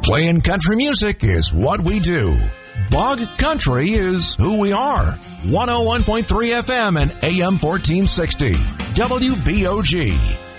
Playing country music is what we do. Bog Country is who we are. 101.3 FM and AM 1460. WBOG.